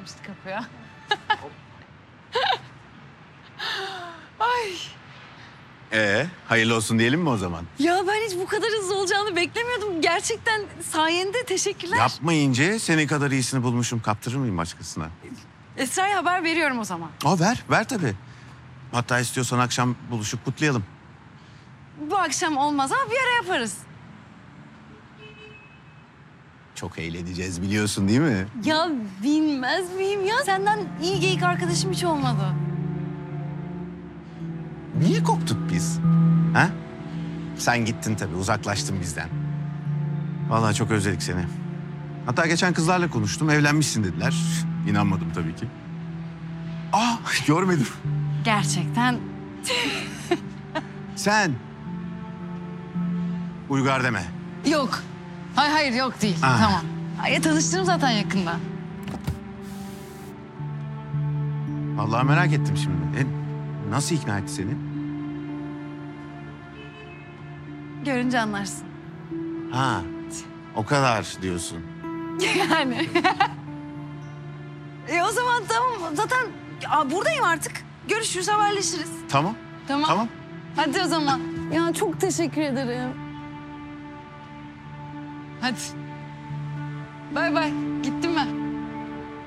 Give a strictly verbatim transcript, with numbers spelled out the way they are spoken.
gelmişti kapıya. Ay. Ee, hayırlı olsun diyelim mi o zaman? Ya ben hiç bu kadar hızlı olacağını beklemiyordum. Gerçekten sayende teşekkürler. Yapmayınca senin kadar iyisini bulmuşum. Kaptırır mıyım başkasına? Esra'ya haber veriyorum o zaman. Aa, ver, ver tabii. Hatta istiyorsan akşam buluşup kutlayalım. Bu akşam olmaz ama bir ara yaparız. Çok eğleneceğiz biliyorsun değil mi? Ya bilmez miyim ya? Senden iyi geyik arkadaşım hiç olmadı. Niye koptuk biz? Ha? Sen gittin tabii, uzaklaştın bizden. Vallahi çok özledik seni. Hatta geçen kızlarla konuştum, evlenmişsin dediler. İnanmadım tabii ki. Aa, görmedim. Gerçekten. Sen. Uygar deme. Yok. Hayır hayır yok değil. Ah. Tamam. Ay, tanıştırım zaten yakında. Vallahi merak ettim şimdi. E, nasıl ikna etti seni? Görünce anlarsın. Ha, o kadar diyorsun. Yani. e o zaman tamam. Zaten Aa, buradayım artık. Görüşürüz, haberleşiriz. Tamam, Tamam. tamam. Hadi o zaman. Ya çok teşekkür ederim. Hadi. Bay bay. Gittim ben.